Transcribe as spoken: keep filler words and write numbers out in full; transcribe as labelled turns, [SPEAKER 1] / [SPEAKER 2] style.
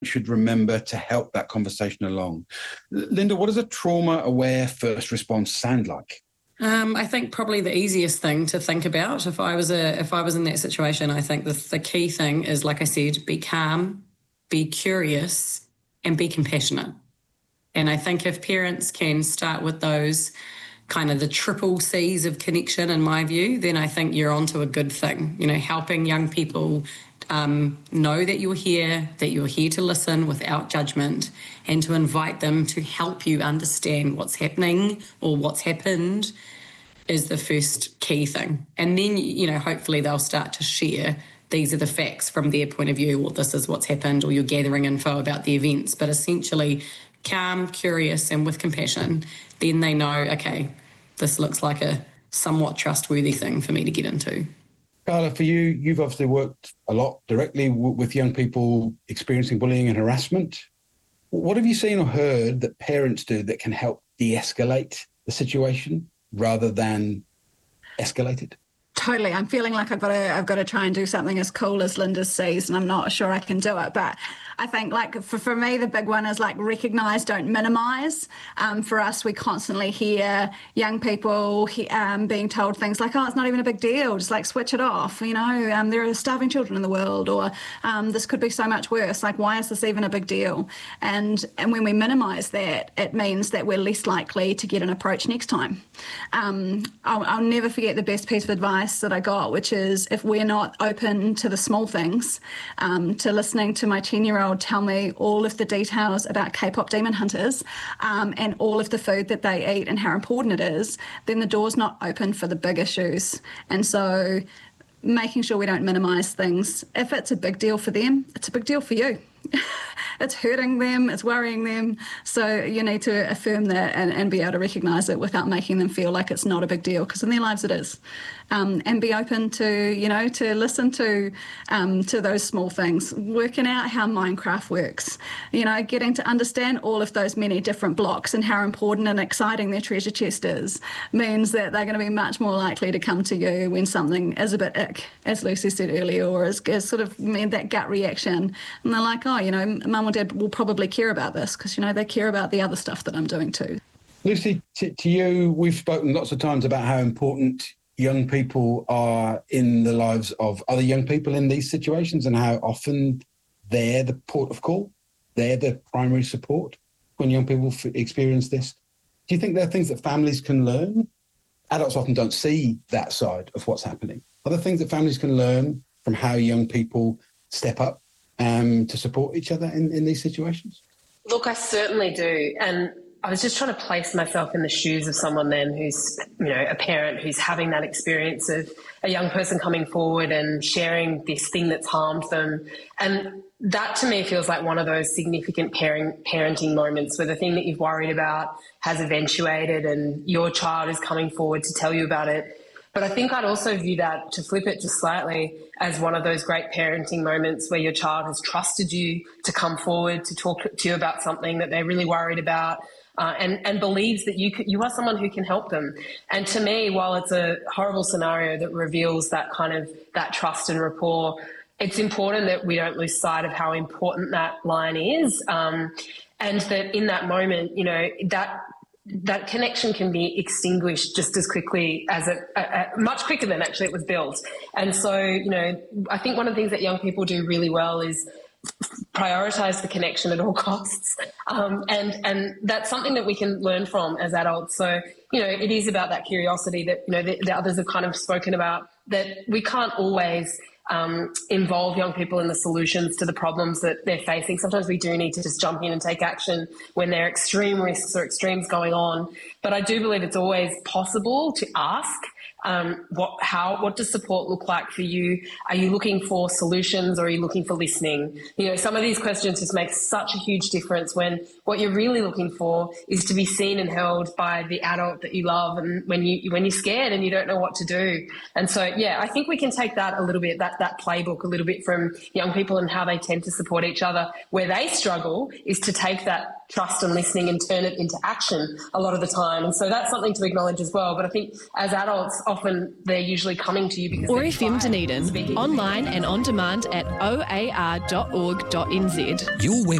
[SPEAKER 1] should remember to help that conversation along? Linda, what does a trauma-aware first response sound like?
[SPEAKER 2] Um, I think probably the easiest thing to think about if I was a if I was in that situation, I think the, the key thing is, like I said, be calm, be curious, and be compassionate. And I think if parents can start with those kind of the triple C's of connection, in my view, then I think you're onto a good thing. You know, helping young people Um, know that you're here, that you're here to listen without judgment, and to invite them to help you understand what's happening or what's happened is the first key thing. And then, you know, hopefully they'll start to share, these are the facts from their point of view, or this is what's happened, or you're gathering info about the events. But essentially, calm, curious, and with compassion, then they know, okay, this looks like a somewhat trustworthy thing for me to get into.
[SPEAKER 1] Carla, for you, you've obviously worked a lot directly w- with young people experiencing bullying and harassment. What have you seen or heard that parents do that can help de-escalate the situation rather than escalate it?
[SPEAKER 3] Totally. I'm feeling like I've got to I've got to try and do something as cool as Linda sees, and I'm not sure I can do it. But I think, like, for, for me, the big one is, like, recognise, don't minimise. Um, for us, we constantly hear young people he, um, being told things like, oh, it's not even a big deal, just, like, switch it off. You know, um, there are starving children in the world, or um, this could be so much worse. Like, why is this even a big deal? And, and when we minimise that, it means that we're less likely to get an approach next time. Um, I'll, I'll never forget the best piece of advice that I got, which is, if we're not open to the small things, um, to listening to my ten-year-old tell me all of the details about K-pop demon hunters um, and all of the food that they eat and how important it is, then the door's not open for the big issues. And so making sure we don't minimise things. If it's a big deal for them, it's a big deal for you. It's hurting them, it's worrying them. So you need to affirm that and, and be able to recognise it without making them feel like it's not a big deal, because in their lives it is. Um, and be open to, you know, to listen to um, to those small things, working out how Minecraft works, you know, getting to understand all of those many different blocks and how important and exciting their treasure chest is, means that they're going to be much more likely to come to you when something is a bit ick, as Lucy said earlier, or is, is sort of made that gut reaction. And they're like, oh, you know, mum or dad will probably care about this because, you know, they care about the other stuff that I'm doing too.
[SPEAKER 1] Lucy, to, to you, we've spoken lots of times about how important young people are in the lives of other young people in these situations, and how often they're the port of call, they're the primary support when young people f- experience this. Do you think there are things that families can learn? Adults often don't see that side of what's happening. Are there things that families can learn from how young people step up um, to support each other in, in these situations?
[SPEAKER 4] Look, I certainly do. And I was just trying to place myself in the shoes of someone then who's, you know, a parent who's having that experience of a young person coming forward and sharing this thing that's harmed them. And that to me feels like one of those significant parent, parenting moments where the thing that you've worried about has eventuated and your child is coming forward to tell you about it. But I think I'd also view that, to flip it just slightly, as one of those great parenting moments where your child has trusted you to come forward to talk to you about something that they're really worried about, uh, and, and believes that you could, you are someone who can help them. And to me, while it's a horrible scenario that reveals that kind of that trust and rapport, it's important that we don't lose sight of how important that line is, um, and that in that moment, you know, that that connection can be extinguished just as quickly as it, uh, uh, much quicker than actually it was built. And so, you know, I think one of the things that young people do really well is prioritise the connection at all costs. Um, and, and that's something that we can learn from as adults. So, you know, it is about that curiosity that, you know, the, the others have kind of spoken about, that we can't always Um, involve young people in the solutions to the problems that they're facing. Sometimes we do need to just jump in and take action when there are extreme risks or extremes going on. But I do believe it's always possible to ask, um, what, how, what does support look like for you? Are you looking for solutions, or are you looking for listening? You know, some of these questions just make such a huge difference when what you're really looking for is to be seen and held by the adult that you love, and when you when you're scared and you don't know what to do. And so, yeah, I think we can take that a little bit, that that playbook a little bit from young people and how they tend to support each other. Where they struggle is to take that trust and listening and turn it into action a lot of the time. And so that's something to acknowledge as well. But I think as adults, often they're usually coming to you because
[SPEAKER 5] or
[SPEAKER 4] they're
[SPEAKER 5] F M
[SPEAKER 4] tired of
[SPEAKER 5] Dunedin,
[SPEAKER 4] speaking to
[SPEAKER 5] online
[SPEAKER 4] people.
[SPEAKER 5] and on demand at o a r dot org dot n z.
[SPEAKER 6] Your web